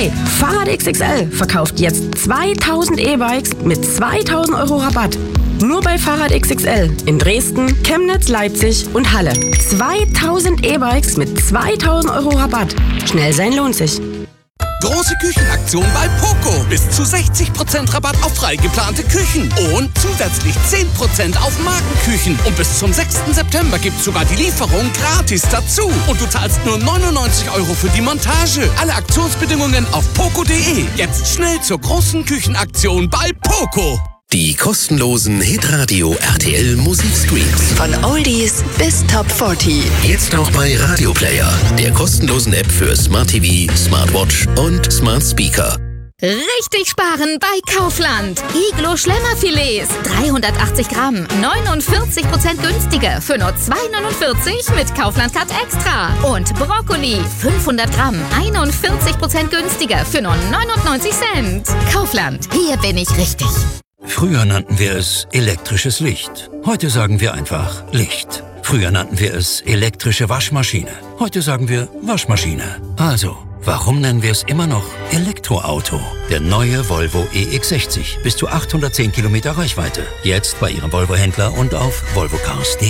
vorbei. Fahrrad XXL verkauft jetzt 2000 E-Bikes mit 2000 Euro Rabatt. Nur bei Fahrrad XXL in Dresden, Chemnitz, Leipzig und Halle. 2000 E-Bikes mit 2000 Euro Rabatt. Schnell sein lohnt sich. Große Küchenaktion bei Poco. Bis zu 60% Rabatt auf frei geplante Küchen. Und zusätzlich 10% auf Markenküchen. Und bis zum 6. September gibt's sogar die Lieferung gratis dazu. Und du zahlst nur 99 Euro für die Montage. Alle Aktionsbedingungen auf poco.de. Jetzt schnell zur großen Küchenaktion bei Poco. Die kostenlosen Hitradio RTL Musikstreams. Von Oldies bis Top 40. Jetzt auch bei Radio Player, der kostenlosen App für Smart TV, Smartwatch und Smart Speaker. Richtig sparen bei Kaufland. Iglo Schlemmerfilets, 380 Gramm, 49% günstiger für nur 2,49 mit Kaufland Cut Extra. Und Brokkoli, 500 Gramm, 41% günstiger für nur 99 Cent. Kaufland, hier bin ich richtig. Früher nannten wir es elektrisches Licht. Heute sagen wir einfach Licht. Früher nannten wir es elektrische Waschmaschine. Heute sagen wir Waschmaschine. Also, warum nennen wir es immer noch Elektroauto? Der neue Volvo EX60. Bis zu 810 Kilometer Reichweite. Jetzt bei Ihrem Volvo-Händler und auf volvocars.de.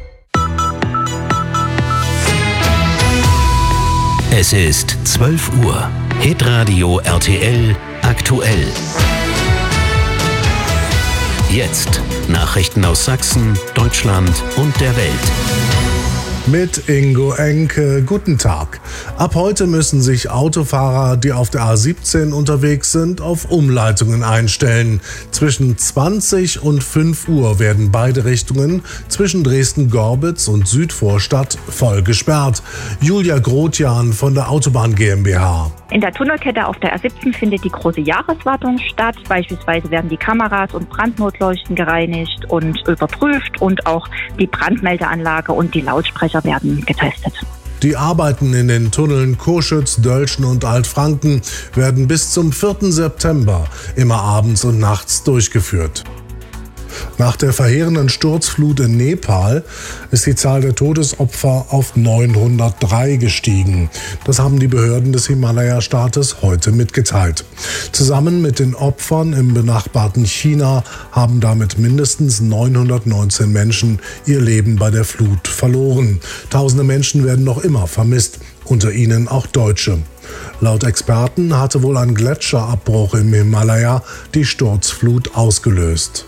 Es ist 12 Uhr. Hitradio RTL aktuell. Jetzt Nachrichten aus Sachsen, Deutschland und der Welt. Mit Ingo Enke, guten Tag. Ab heute müssen sich Autofahrer, die auf der A17 unterwegs sind, auf Umleitungen einstellen. Zwischen 20 und 5 Uhr werden beide Richtungen zwischen Dresden-Gorbitz und Südvorstadt voll gesperrt. Julia Grotjan von der Autobahn GmbH. In der Tunnelkette auf der A17 findet die große Jahreswartung statt. Beispielsweise werden die Kameras und Brandnotleuchten gereinigt und überprüft und auch die Brandmeldeanlage und die Lautsprecher werden getestet. Die Arbeiten in den Tunneln Coschütz, Dölschen und Altfranken werden bis zum 4. September immer abends und nachts durchgeführt. Nach der verheerenden Sturzflut in Nepal ist die Zahl der Todesopfer auf 903 gestiegen. Das haben die Behörden des Himalaya-Staates heute mitgeteilt. Zusammen mit den Opfern im benachbarten China haben damit mindestens 919 Menschen ihr Leben bei der Flut verloren. Tausende Menschen werden noch immer vermisst, unter ihnen auch Deutsche. Laut Experten hatte wohl ein Gletscherabbruch im Himalaya die Sturzflut ausgelöst.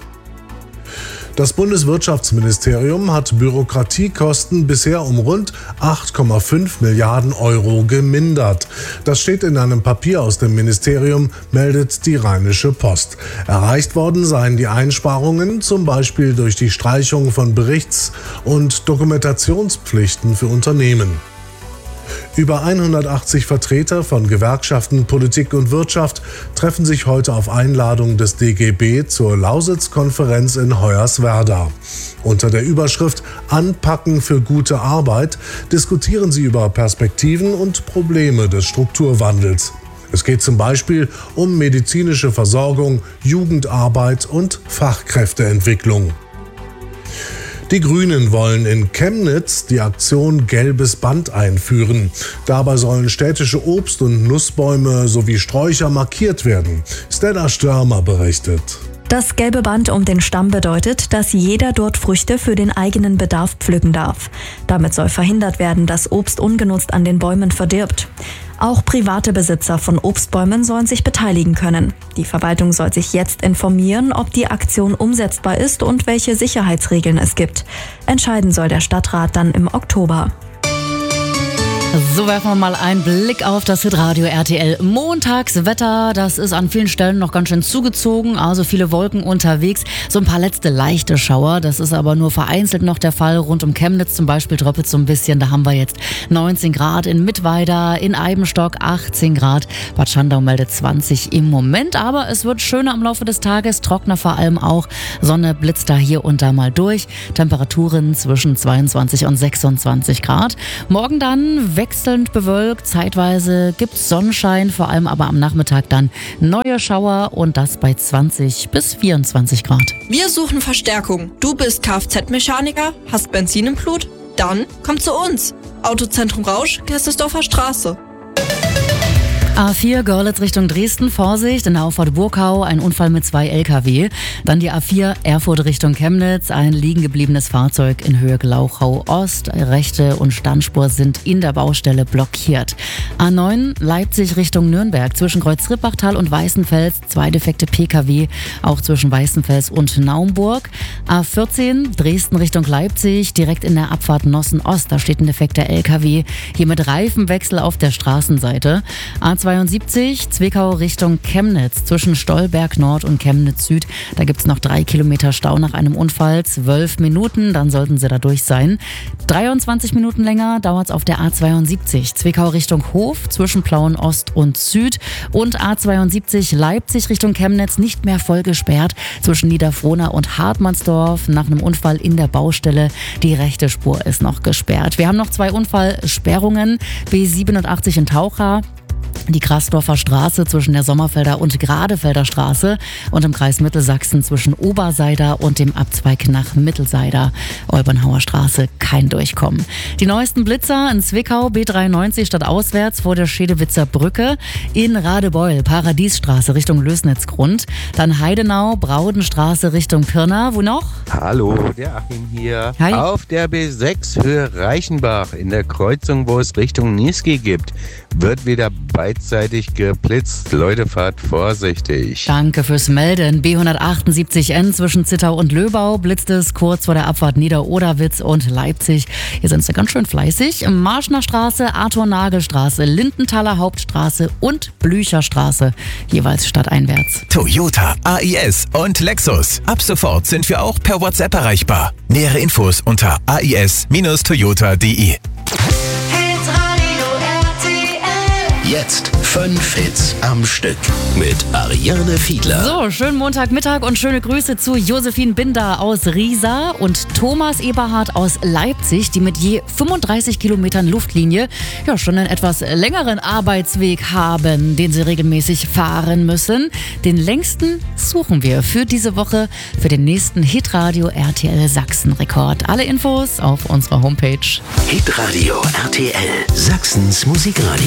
Das Bundeswirtschaftsministerium hat Bürokratiekosten bisher um rund 8,5 Milliarden Euro gemindert. Das steht in einem Papier aus dem Ministerium, meldet die Rheinische Post. Erreicht worden seien die Einsparungen zum Beispiel durch die Streichung von Berichts- und Dokumentationspflichten für Unternehmen. Über 180 Vertreter von Gewerkschaften, Politik und Wirtschaft treffen sich heute auf Einladung des DGB zur Lausitz-Konferenz in Hoyerswerda. Unter der Überschrift Anpacken für gute Arbeit diskutieren sie über Perspektiven und Probleme des Strukturwandels. Es geht zum Beispiel um medizinische Versorgung, Jugendarbeit und Fachkräfteentwicklung. Die Grünen wollen in Chemnitz die Aktion Gelbes Band einführen. Dabei sollen städtische Obst- und Nussbäume sowie Sträucher markiert werden. Stella Störmer berichtet. Das gelbe Band um den Stamm bedeutet, dass jeder dort Früchte für den eigenen Bedarf pflücken darf. Damit soll verhindert werden, dass Obst ungenutzt an den Bäumen verdirbt. Auch private Besitzer von Obstbäumen sollen sich beteiligen können. Die Verwaltung soll sich jetzt informieren, ob die Aktion umsetzbar ist und welche Sicherheitsregeln es gibt. Entscheiden soll der Stadtrat dann im Oktober. So werfen wir mal einen Blick auf das Hitradio RTL Montagswetter. Das ist an vielen Stellen noch ganz schön zugezogen, also viele Wolken unterwegs. So ein paar letzte leichte Schauer, das ist aber nur vereinzelt noch der Fall. Rund um Chemnitz zum Beispiel tröppelt so ein bisschen. Da haben wir jetzt 19 Grad in Mittweida, in Eibenstock 18 Grad. Bad Schandau meldet 20 im Moment, aber es wird schöner im Laufe des Tages, trockener vor allem auch. Sonne blitzt da hier und da mal durch. Temperaturen zwischen 22 und 26 Grad. Morgen dann wechselnd bewölkt, zeitweise gibt's Sonnenschein, vor allem aber am Nachmittag dann neue Schauer und das bei 20 bis 24 Grad. Wir suchen Verstärkung. Du bist Kfz-Mechaniker, hast Benzin im Blut? Dann komm zu uns. Autozentrum Rausch, Gerstesdorfer Straße. A4 Görlitz Richtung Dresden, Vorsicht, in der Auffahrt Burkau ein Unfall mit 2 LKW. Dann die A4 Erfurt Richtung Chemnitz, ein liegen gebliebenes Fahrzeug in Höhe Glauchau Ost. Rechte und Standspur sind in der Baustelle blockiert. A9 Leipzig Richtung Nürnberg, zwischen Kreuz-Rippachtal und Weißenfels, 2 defekte PKW, auch zwischen Weißenfels und Naumburg. A14 Dresden Richtung Leipzig, direkt in der Abfahrt Nossen Ost, da steht ein defekter LKW, hier mit Reifenwechsel auf der Straßenseite. A72 Zwickau Richtung Chemnitz, zwischen Stolberg Nord und Chemnitz Süd. Da gibt es noch 3 Kilometer Stau nach einem Unfall, 12 Minuten, dann sollten Sie da durch sein. 23 Minuten länger dauert es auf der A72 Zwickau Richtung Hof, zwischen Plauen Ost und Süd. Und A72 Leipzig Richtung Chemnitz, nicht mehr voll gesperrt, zwischen Niederfrohna und Hartmannsdorf. Nach einem Unfall in der Baustelle, die rechte Spur ist noch gesperrt. Wir haben noch 2 Unfallsperrungen, B87 in Taucha, die Grasdorfer Straße zwischen der Sommerfelder und Gradefelder Straße und im Kreis Mittelsachsen zwischen Oberseider und dem Abzweig nach Mittelseider. Olbernhauer Straße, kein Durchkommen. Die neuesten Blitzer in Zwickau, B93 stadtauswärts vor der Schedewitzer Brücke, in Radebeul, Paradiesstraße Richtung Lösnitzgrund, dann Heidenau, Braudenstraße Richtung Pirna. Wo noch? Hallo, der Achim hier. Hi. Auf der B6 Höhe Reichenbach, in der Kreuzung, wo es Richtung Niesky gibt, wird wieder beidseitig geblitzt. Leute, fahrt vorsichtig. Danke fürs Melden. B178N zwischen Zittau und Löbau blitzt es kurz vor der Abfahrt Niederoderwitz und Leipzig. Hier sind sie ganz schön fleißig. Marschner Straße, Arthur-Nagel-Straße, Lindenthaler Hauptstraße und Blücherstraße, jeweils stadteinwärts. Toyota, AIS und Lexus. Ab sofort sind wir auch per WhatsApp erreichbar. Nähere Infos unter ais-toyota.de. Jetzt 5 Hits am Stück mit Ariane Fiedler. So, schönen Montagmittag und schöne Grüße zu Josephine Binder aus Riesa und Thomas Eberhard aus Leipzig, die mit je 35 Kilometern Luftlinie ja schon einen etwas längeren Arbeitsweg haben, den sie regelmäßig fahren müssen. Den längsten suchen wir für diese Woche für den nächsten Hitradio RTL Sachsen-Rekord. Alle Infos auf unserer Homepage. Hitradio RTL Sachsens Musikradio.